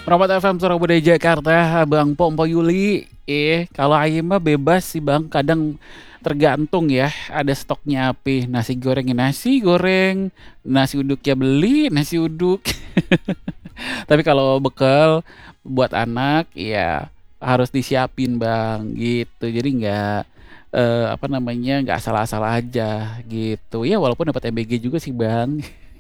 Merawat FM Surabaya Jakarta, Bang Po, Mpo Yuli. Kalau ayam mah bebas sih Bang, kadang tergantung ya, ada stoknya apa. Nasi goreng, nasi uduk ya beli, nasi uduk. Tapi kalau bekal buat anak ya harus disiapin Bang, gitu. Jadi nggak apa namanya nggak asal-asal aja gitu. Ya walaupun dapat MBG juga sih Bang.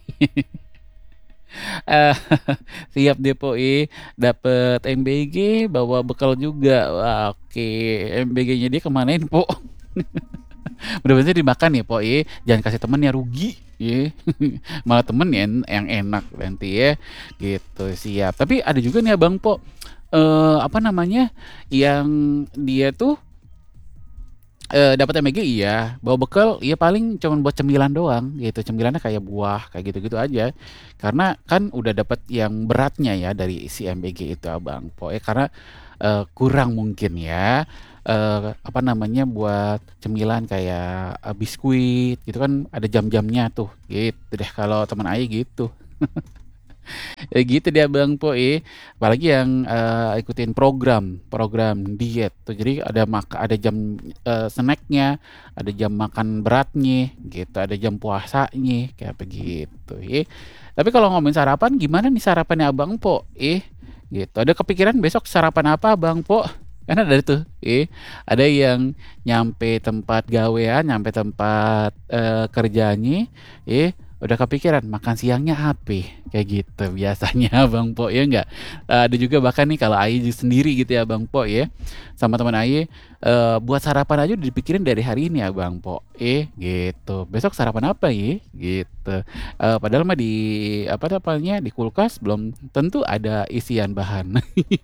Eh, siap Depoi, dapet MBG, bawa bekal juga. Wah, oke, MBG-nya dia kemanain, Po? Bener-bener dimakan ya, Po, ya. Jangan kasih temen ya rugi, ya. Malah temen yang enak nanti ya. Gitu, siap. Tapi ada juga nih Abang Po, apa namanya, yang dia tuh dapat MBG iya, bawa bekal iya paling cuman buat cemilan doang gitu, cemilannya kayak buah, kayak gitu-gitu aja. Karena kan udah dapat yang beratnya ya dari si MBG itu Abang, pokoknya karena, kurang mungkin ya, apa namanya, buat cemilan kayak, biskuit gitu kan ada jam-jamnya tuh, gitu deh kalau temen Aing gitu. Ya gitu dia Bang Poi, apalagi yang, ikutin program program diet tuh. Jadi ada jam, snack-nya, ada jam makan beratnya gitu, ada jam puasanya, kayak begitu, Tapi kalau ngomongin sarapan, gimana nih sarapannya Abang Po, gitu. Ada kepikiran besok sarapan apa Bang Po? Kan ada tuh, ada yang nyampe tempat gawean, nyampe tempat, kerjanya, udah kepikiran makan siangnya apa? Kayak gitu biasanya Bang Po ya nggak? Ada juga bahkan nih kalau Ayi sendiri gitu ya Bang Po ya, sama teman Ayi, buat sarapan aja udah dipikirin dari hari ini ya Bang Po, gitu. Besok sarapan apa ya? Gitu. Padahal mah di apa namanya, di kulkas belum tentu ada isian bahan.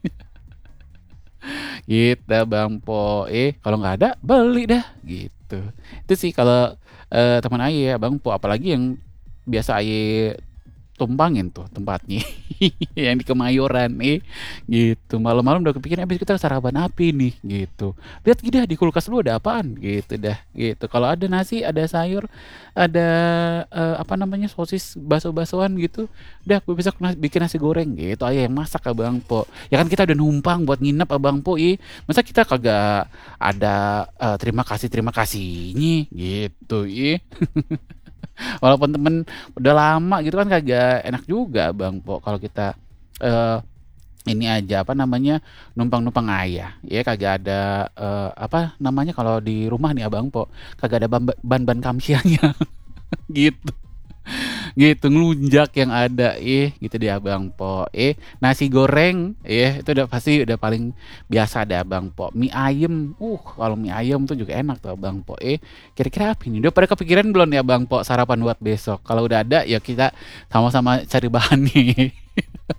Gitu Bang Po, kalau nggak ada beli dah gitu. Itu sih kalau, teman Aye ya Bang Po, apalagi yang biasa Aye tumpangin tuh tempatnya yang di Kemayoran, gitu. Malam-malam udah kepikiran, "Abis kita sarapan apa nih?" Gitu. "Lihat gini dah di kulkas lu ada apaan?" Gitu dah, gitu. Kalau ada nasi, ada sayur, ada, apa namanya, sosis bakso-baksoan gitu, udah gue besok bikin nasi goreng gitu, Ayah yang masak Abang Po. Ya kan kita udah numpang buat nginep Abang Po, masa kita kagak ada, terima kasihnya gitu, Walaupun temen udah lama gitu kan kagak enak juga Bang Po kalau kita, eee, ini aja apa namanya, numpang-numpang aja ya kagak ada, apa namanya kalau di rumah nih Abang Po, kagak ada ban-ban kamsianya gitu. Gitu, ngelunjak yang ada, gitu deh Abang Po, nasi goreng, itu udah pasti udah paling biasa deh Abang Po. Mie ayem, kalau mie ayem tuh juga enak tuh Abang Po, kira-kira apa ini? Udah pada kepikiran belum nih Abang Po sarapan buat besok? Kalau udah ada ya kita sama-sama cari bahan nih.